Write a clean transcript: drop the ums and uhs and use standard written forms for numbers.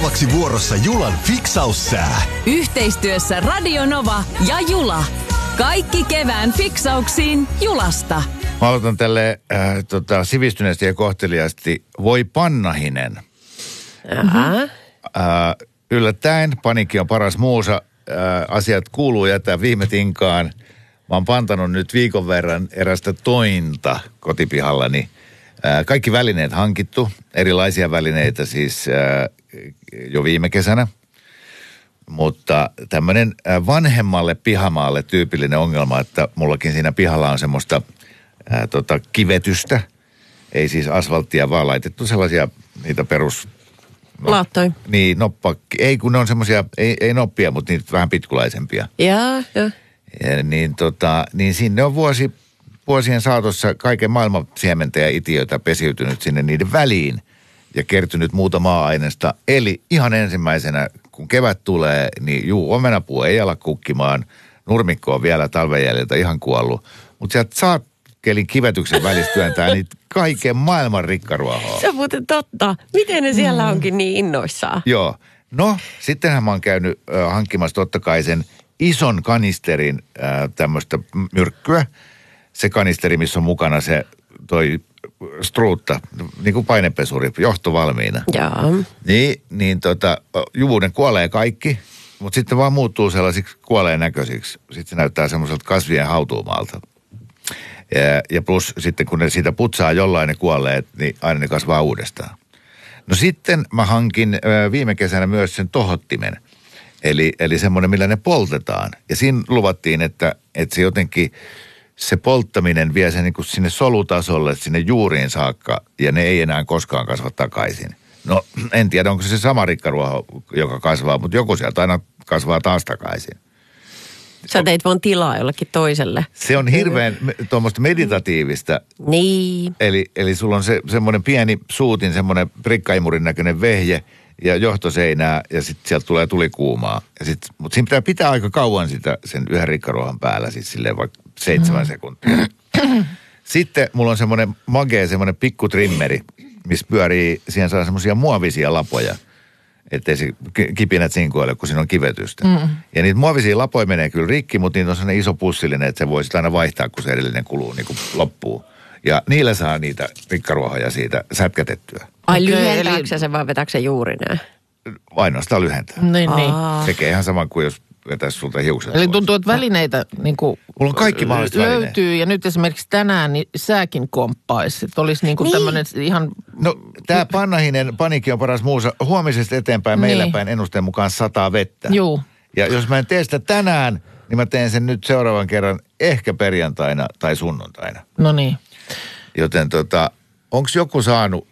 Seuraavaksi vuorossa Julan fiksaussää. Yhteistyössä Radio Nova ja Jula. Kaikki kevään fiksauksiin Julasta. Mä aloitan tälle sivistyneesti ja kohteliaasti. Voi Pannahinen. Yllättäen, paniikki on paras muusa. Asiat kuuluu jättää viime tinkaan. Mä oon pantanut nyt viikon verran erästä tointa kotipihallani. Kaikki välineet hankittu, erilaisia välineitä siis jo viime kesänä. Mutta tämmöinen vanhemmalle pihamaalle tyypillinen ongelma, että mullakin siinä pihalla on semmoista kivetystä. Ei siis asfalttia, vaan laitettu sellaisia niitä perus... Laattoi. Niin, ei kun ne on semmoisia, ei noppia, mutta niitä vähän pitkulaisempia. Joo. Niin sinne on vuosien saatossa kaiken maailman siementä ja itiöitä pesiytynyt sinne niiden väliin ja kertynyt muuta maa-aineesta. Eli ihan ensimmäisenä, kun kevät tulee, niin omenapuu ei ala kukkimaan. Nurmikko on vielä talven jäljiltä ihan kuollut. Mutta sieltä saakkelin kivetyksen välistä työntää niitä kaiken maailman rikkaruohoa. Se on muuten totta. Miten ne siellä onkin niin innoissaan? Joo. No, sittenhän mä oon käynyt hankkimassa totta kai sen ison kanisterin tämmöistä myrkkyä. Se kanisteri, missä on mukana se toi struutta, niin kuin painepesuri, johto valmiina. Joo. Ne kuolee kaikki, mutta sitten vaan muuttuu sellaisiksi kuoleen näköisiksi. Sitten se näyttää semmoiselta kasvien hautuumalta. Ja plus sitten kun ne siitä putsaa jollain ne kuolleet, niin aina ne kasvaa uudestaan. No sitten mä hankin viime kesänä myös sen tohottimen. Eli semmoinen, millä ne poltetaan. Ja siinä luvattiin, että se jotenkin, se polttaminen vie sen niin kuin sinne solutasolle, sinne juuriin saakka, ja ne ei enää koskaan kasva takaisin. No, en tiedä, onko se sama rikkaruoho, joka kasvaa, mutta joku sieltä aina kasvaa taas takaisin. Sä teit vaan tilaa jollekin toiselle. Se on hirveän tuommoista meditatiivista. Niin. Eli sulla on semmoinen pieni suutin, semmoinen prikkaimurin näköinen vehje, ja johtoseinää, ja sitten sieltä tulee tulikuumaa. Mutta siinä pitää aika kauan sen yhden rikkaruohan päällä, siis silleen vaikka 7 sekuntia. Sitten mulla on semmoinen pikkutrimmeri, missä pyörii, siihen saa semmoisia muovisia lapoja, ettei se kipinät sinkoile, kun siinä on kivetystä. Ja niitä muovisia lapoja menee kyllä rikki, mutta niitä on sellainen iso pussillinen, että se voi sitten aina vaihtaa, kun se edellinen kuluu, niin kuin loppuu. Ja niillä saa niitä rikkaruohoja siitä sätkätettyä. Ai lyhentääkö se vai vetääkö se juuri näin? Ainoastaan lyhentää. Niin. Tekee ihan sama kuin jos vetäisi sulta hiukset. Eli tuntuu, että välineitä niin kuin mulla on kaikki mahdolliset löytyy. välineet. Ja nyt esimerkiksi tänään niin säkin komppaisi. Että olisi niin kuin tämmöinen ihan... No, tämä Pannahinen paniikki on paras muussa. Huomisesta eteenpäin meillä päin ennusteen mukaan 100 vettä. Juu. Ja jos mä en tee sitä tänään, niin mä teen sen nyt seuraavan kerran ehkä perjantaina tai sunnuntaina. No niin. Joten onko joku saanut